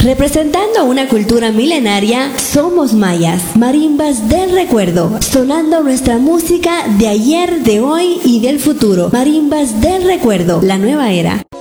Representando una cultura milenaria, somos mayas, marimbas del recuerdo, sonando nuestra música de ayer, de hoy y del futuro. Marimbas del recuerdo, la nueva era.